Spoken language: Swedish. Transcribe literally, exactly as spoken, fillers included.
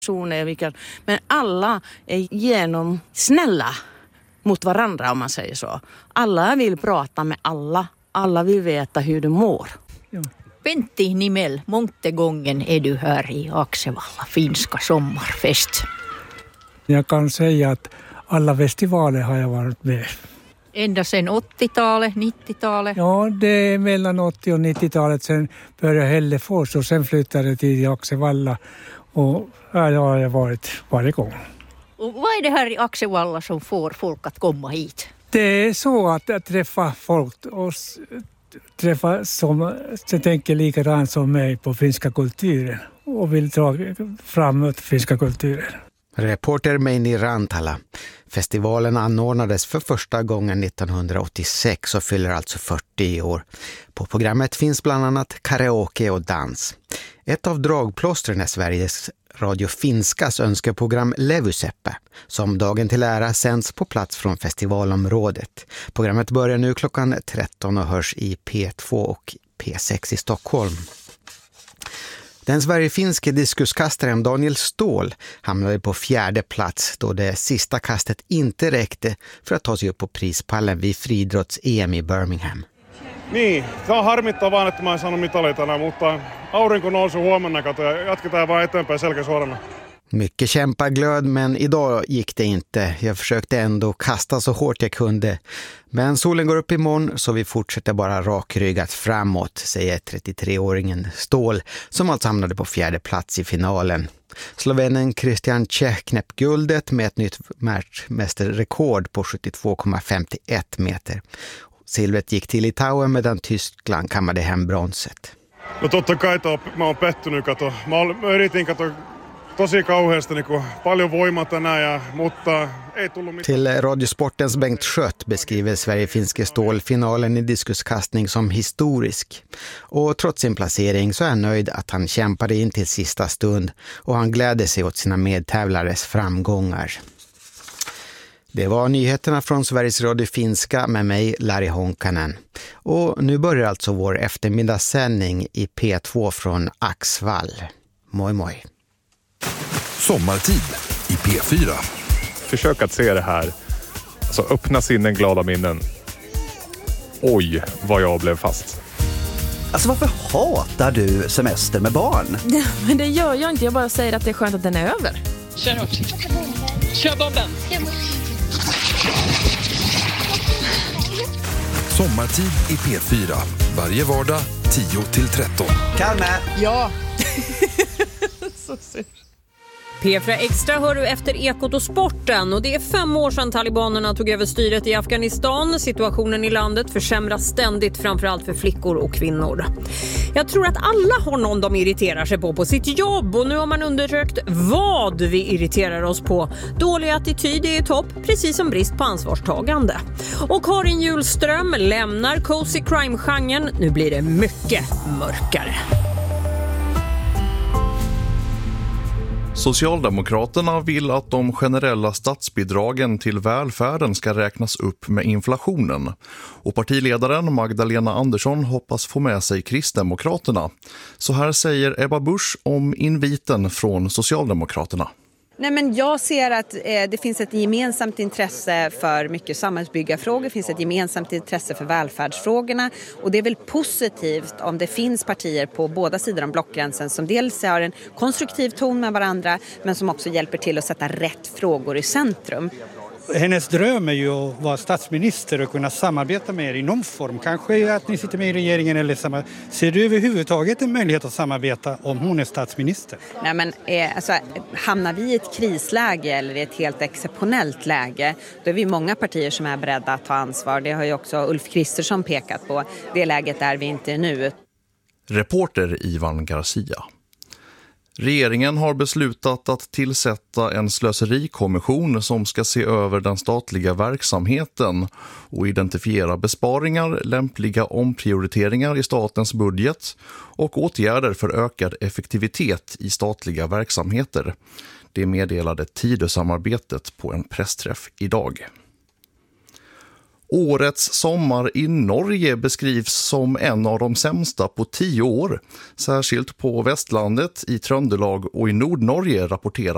Men alla är genomsnälla mot varandra, om man säger så. Alla vill prata med alla. Alla vill veta hur du mår. Ja. Pentti Nimel, många gången är du här i Aksevalla finska sommarfest. Jag kan säga att alla festivaler har jag varit med. Ända sedan åttiotalet, nittiotalet? Ja, det är mellan åttio- och nittiotalet. Sen började Hällefors och sen flyttade till Aksevalla. Och ja, jag har varit varje gång. Och vad är det här i Aksevalla som får folk att komma hit? Det är så att, att träffa folk och träffa som, som tänker likadant som mig på finska kulturen och vill ta framåt finska kulturen. Reporter Meini Rantala. Festivalen anordnades för första gången nittonhundraåttiosex och fyller alltså fyrtio år. På programmet finns bland annat karaoke och dans. Ett av dragplåstren är Sveriges Radio Finskas önskeprogram Levyseppä, som dagen till ära sänds på plats från festivalområdet. Programmet börjar nu klockan tretton och hörs i P två och P sex i Stockholm. Den sverigefinske diskuskastaren Daniel Ståhl hamnade på fjärde plats då det sista kastet inte räckte för att ta sig upp på prispallen vid friidrotts-E M i Birmingham. Niin, se on harmittaa vaan, että mä en saanut mitaleja tänään, mutta aurinko nousu huomenna, kato, ja jatketaan vaan eteenpäin selkäsuorana. Mycket kämpaglöd, men idag gick det inte. Jag försökte ändå kasta så hårt jag kunde. Men solen går upp imorgon så vi fortsätter bara rakryggat framåt, säger trettiotre-åringen Ståhl som alltså hamnade på fjärde plats i finalen. Slovenen Christian Čech knäpp guldet med ett nytt världsmästerrekord på sjuttiotvå komma femtioett meter. Silvret gick till Litauen medan Tyskland kammade hem bronset. No totta kai to, mä oon pettynyt, kato. Mä, mä yritin, kato, tosi kauheasti, niin paljon voimaa tänään, ja, mutta ei tullut mitään. Till Radiosportens Bengt Schött beskriver Sverige-finske Ståhl-finalen i diskuskastning som historisk. Och trots sin placering så är han nöjd att han kämpade in till sista stund och han gläder sig åt sina medtävlares framgångar. Det var nyheterna från Sveriges Radio Finska med mig, Larry Honkanen. Och nu börjar alltså vår eftermiddagssändning i P två från Axvall. Moi moi. Sommartid i P fyra. Försök att se det här. Alltså öppna sinnen, glada minnen. Oj, vad jag blev fast. Alltså varför hatar du semester med barn? Ja, men det gör jag inte. Jag bara säger att det är skönt att den är över. Kör hårt. Kör bomben. Sommartid i P fyra. Varje vardag tio till tretton. Kalme! Ja. Så sur. P fyra Extra hör du efter Ekot och sporten, och det är fem år sedan talibanerna tog över styret i Afghanistan. Situationen i landet försämras ständigt, framförallt för flickor och kvinnor. Jag tror att alla har någon de irriterar sig på på sitt jobb, och nu har man undersökt vad vi irriterar oss på. Dålig attityd är i topp, precis som brist på ansvarstagande. Och Karin Hjulström lämnar cozy crime-genren, nu blir det mycket mörkare. Socialdemokraterna vill att de generella statsbidragen till välfärden ska räknas upp med inflationen. Och partiledaren Magdalena Andersson hoppas få med sig Kristdemokraterna. Så här säger Ebba Busch om inviten från Socialdemokraterna. Nej, men jag ser att eh, det finns ett gemensamt intresse för mycket samhällsbyggarfrågor, det finns ett gemensamt intresse för välfärdsfrågorna, och det är väl positivt om det finns partier på båda sidor om blockgränsen som dels har en konstruktiv ton med varandra men som också hjälper till att sätta rätt frågor i centrum. Hennes dröm är ju att vara statsminister och kunna samarbeta med er i någon form. Kanske att ni sitter med i regeringen eller samma. Ser du överhuvudtaget en möjlighet att samarbeta om hon är statsminister? Nej, men eh, alltså, hamnar vi i ett krisläge eller i ett helt exceptionellt läge, då är vi många partier som är beredda att ta ansvar. Det har ju också Ulf Kristersson pekat på. Det läget är vi inte nu. Reporter Ivan Garcia. Regeringen har beslutat att tillsätta en slöserikommission som ska se över den statliga verksamheten och identifiera besparingar, lämpliga omprioriteringar i statens budget och åtgärder för ökad effektivitet i statliga verksamheter. Det meddelade Tidösamarbetet på en pressträff idag. Årets sommar i Norge beskrivs som en av de sämsta på tio år. Särskilt på Västlandet, i Tröndelag och i Nordnorge rapporterar